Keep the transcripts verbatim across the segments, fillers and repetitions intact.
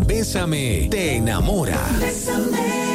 Bésame te enamora. Bésame.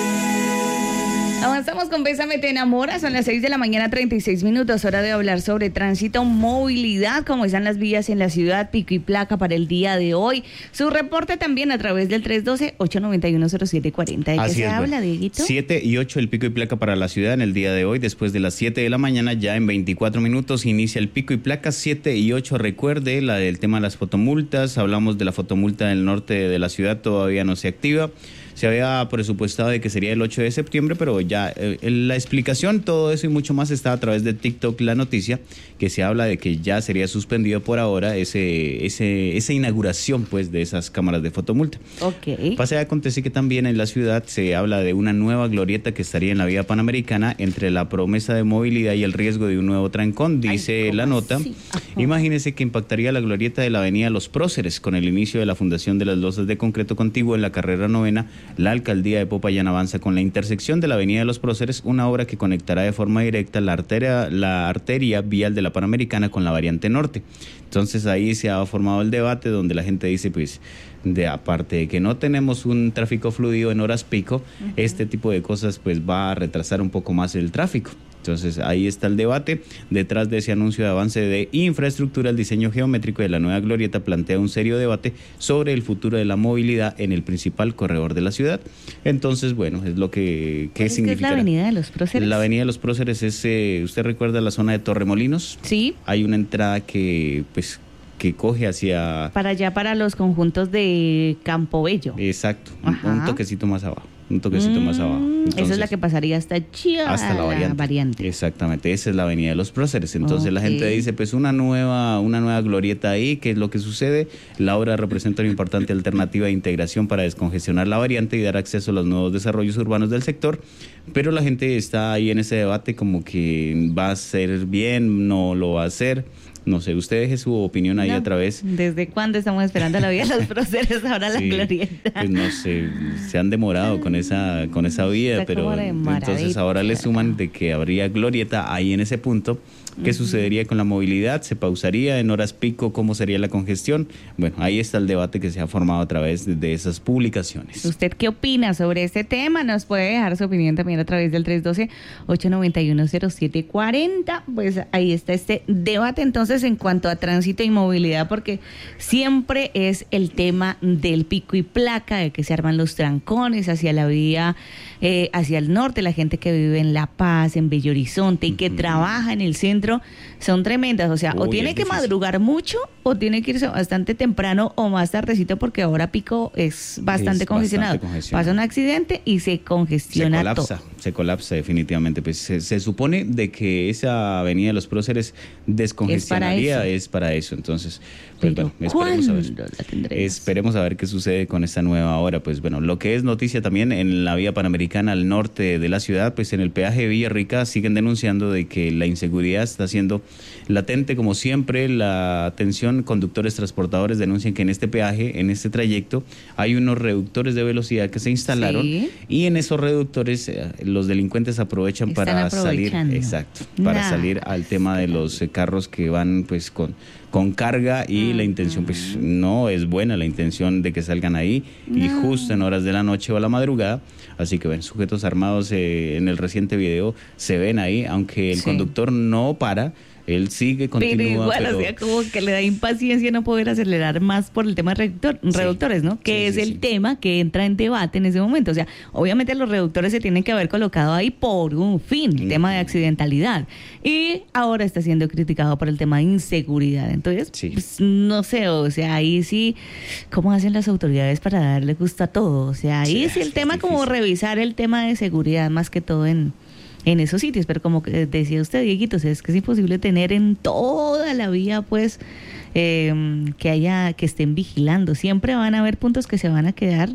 Avanzamos con Bésame te enamora, son las seis de la mañana, treinta y seis minutos, hora de hablar sobre tránsito, movilidad, cómo están las vías en la ciudad, pico y placa para el día de hoy. Su reporte también a través del tres uno dos, ocho nueve uno, cero siete cuatro cero. ¿De qué se habla, Dieguito? siete y ocho el pico y placa para la ciudad en el día de hoy, después de las siete de la mañana, ya en veinticuatro minutos inicia el pico y placa, siete y ocho, recuerde, la del tema de las fotomultas, hablamos de la fotomulta del norte de la ciudad, todavía no se activa. Se había presupuestado de que sería el ocho de septiembre, pero ya eh, la explicación, todo eso y mucho más está a través de TikTok, la noticia, que se habla de que ya sería suspendido por ahora ese, ese, esa inauguración pues de esas cámaras de fotomulta. Ok. Pasa y acontece que también en la ciudad se habla de una nueva glorieta que estaría en la vía panamericana entre la promesa de movilidad y el riesgo de un nuevo trancón, dice Ay, la nota. Ajá. Imagínese que impactaría la glorieta de la avenida Los Próceres con el inicio de la fundación de las losas de concreto contiguo en la carrera novena. La alcaldía de Popayán avanza con la intersección de la avenida de Los Próceres, una obra que conectará de forma directa la arteria, la arteria vial de la Panamericana con la variante norte. Entonces ahí se ha formado el debate donde la gente dice, pues, de aparte de que no tenemos un tráfico fluido en horas pico, uh-huh. este tipo de cosas pues va a retrasar un poco más el tráfico. Entonces ahí está el debate. Detrás de ese anuncio de avance de infraestructura, el diseño geométrico de la nueva glorieta plantea un serio debate sobre el futuro de la movilidad en el principal corredor de la ciudad. Entonces, bueno, es lo que ¿qué significa? ¿Es la avenida de Los Próceres? La avenida de Los Próceres es, eh, ¿usted recuerda la zona de Torremolinos? Sí. Hay una entrada que, pues, que coge hacia... Para allá, para los conjuntos de Campobello. Exacto, Ajá. un toquecito más abajo. Un toquecito mm, más abajo. Entonces, esa es la que pasaría hasta Chía, hasta la variante. la variante. Exactamente, esa es la avenida de Los Próceres. Entonces okay. la gente dice, pues una nueva, una nueva glorieta ahí, ¿qué es lo que sucede? La obra representa una importante alternativa de integración para descongestionar la variante y dar acceso a los nuevos desarrollos urbanos del sector, pero la gente está ahí en ese debate como que va a ser bien, no lo va a hacer. No sé, usted deje su opinión ahí no, a través. ¿Desde cuándo estamos esperando la vía de Los Próceres, ahora la sí, glorieta? Pues no sé, se han demorado con esa con esa vía, está pero entonces ahora le suman de que habría glorieta ahí en ese punto. ¿Qué uh-huh. sucedería con la movilidad? ¿Se pausaría en horas pico? ¿Cómo sería la congestión? Bueno, ahí está el debate que se ha formado a través de, de esas publicaciones. ¿Usted qué opina sobre este tema? Nos puede dejar su opinión también a través del tres uno dos, ocho nueve uno, cero siete cuatro cero. Pues ahí está este debate entonces en cuanto a tránsito y movilidad, porque siempre es el tema del pico y placa, de que se arman los trancones hacia la vía, eh, hacia el norte, la gente que vive en La Paz, en Bello Horizonte y que uh-huh. trabaja en el centro, son tremendas, o sea, Uy, o tiene que difícil. madrugar mucho o tiene que irse bastante temprano o más tardecito porque ahora pico es bastante es congestionado. Bastante congestionado. Pasa un accidente y se congestiona se colapsa, todo. Se colapsa definitivamente. Pues se, se supone de que esa avenida de Los Próceres descongestionaría, es para eso. Es para eso. Entonces, pues Pero bueno, esperemos a ver. La tendremos? Esperemos a ver qué sucede con esta nueva hora. Pues bueno, lo que es noticia también en la vía panamericana al norte de la ciudad, pues en el peaje de Villarrica siguen denunciando de que la inseguridad está siendo latente como siempre. La atención, conductores transportadores denuncian que en este peaje, en este trayecto, hay unos reductores de velocidad que se instalaron ¿Sí? y en esos reductores eh, los delincuentes aprovechan Están para salir, exacto, para nah. salir al tema de los eh, carros que van pues con con carga y uh-huh. la intención pues no es buena la intención de que salgan ahí no. y justo en horas de la noche o a la madrugada, así que ven sujetos armados eh, en el reciente video se ven ahí, aunque el sí. conductor no para. Él sigue, continúa. Pero igual, pero... o sea, como que le da impaciencia no poder acelerar más por el tema de reductor, sí. reductores, ¿no? Que sí, es sí, el sí. tema que entra en debate en ese momento. O sea, obviamente los reductores se tienen que haber colocado ahí por un fin, el mm. tema de accidentalidad. Y ahora está siendo criticado por el tema de inseguridad. Entonces, sí. pues, no sé, o sea, ahí sí, ¿cómo hacen las autoridades para darle gusto a todo? O sea, ahí sí, sí el tema es como revisar el tema de seguridad más que todo en... en esos sitios, pero como decía usted, Dieguito, o sea, es que es imposible tener en toda la vía, pues, eh, que haya, que estén vigilando. Siempre van a haber puntos que se van a quedar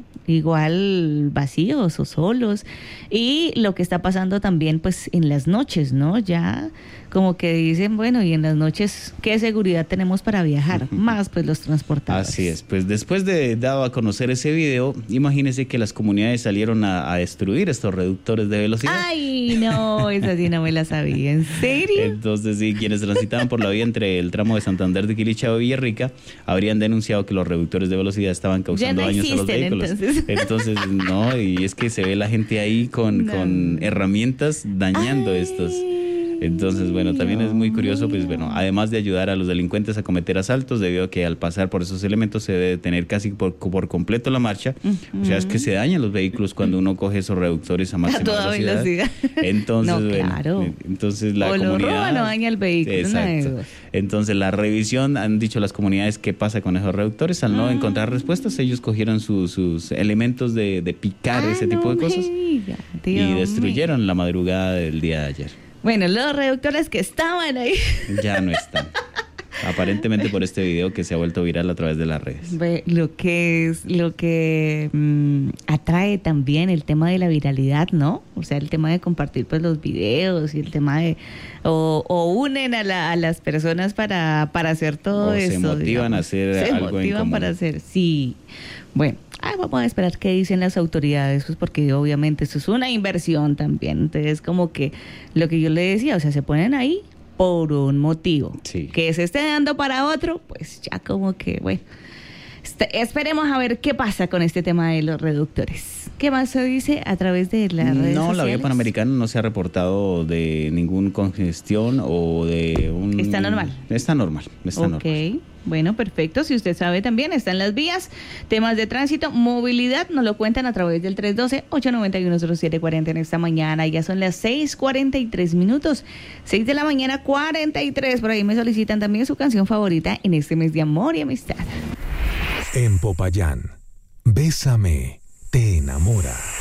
igual vacíos o solos. Y lo que está pasando también, pues, en las noches, ¿no? Ya como que dicen, bueno, y en las noches, ¿qué seguridad tenemos para viajar? Más, pues, los transportadores. Así es, pues, después de dado a conocer ese video, imagínense que las comunidades salieron a, a destruir estos reductores de velocidad. ¡Ay, no! Esa sí no me la sabía, ¿en serio? Entonces, sí, quienes transitaban por la vía entre el tramo de Santander de Quilichao dicha Villarrica, habrían denunciado que los reductores de velocidad estaban causando no daños a los existen, vehículos. entonces. Entonces, no, y es que se ve la gente ahí con, No. con herramientas dañando Ay. estos. Entonces, bueno, también es muy curioso, pues bueno, además de ayudar a los delincuentes a cometer asaltos, debido a que al pasar por esos elementos se debe detener casi por, por completo la marcha. Uh-huh. O sea, es que se dañan los vehículos cuando uno coge esos reductores a máxima a toda velocidad. velocidad. Entonces, no, bueno, claro. entonces la o comunidad... lo roban o daña el vehículo. Exacto. Entonces, la revisión, han dicho las comunidades qué pasa con esos reductores. Al no ah. encontrar respuestas, ellos cogieron su, sus elementos de, de picar ah, ese no tipo de cosas diga, y destruyeron mío. la madrugada del día de ayer. Bueno, los reductores que estaban ahí ya no están. Aparentemente por este video que se ha vuelto viral a través de las redes. Ve, lo que es, lo que mmm, atrae también el tema de la viralidad, ¿no? O sea, el tema de compartir pues los videos y el tema de o, o unen a, la, a las personas para, para hacer todo o eso. Se motivan digamos. a hacer se algo motivan en común. para hacer, sí. Bueno. Ay, vamos a esperar qué dicen las autoridades, pues porque obviamente esto es una inversión también. Entonces, como que lo que yo le decía, o sea, se ponen ahí por un motivo. Sí. Que se esté dando para otro, pues ya como que, bueno, este, esperemos a ver qué pasa con este tema de los reductores. ¿Qué más se dice a través de las redes No, sociales? la vía panamericana no se ha reportado de ningún congestión o de un... Está normal. Está normal, está Ok. normal. Bueno, perfecto. Si usted sabe también, están las vías, temas de tránsito, movilidad, nos lo cuentan a través del tres uno dos, ocho nueve uno, cero siete cuatro cero en esta mañana. Ya son las seis cuarenta y tres minutos, seis de la mañana cuarenta y tres. Por ahí me solicitan también su canción favorita en este mes de amor y amistad. En Popayán, Bésame, te enamora.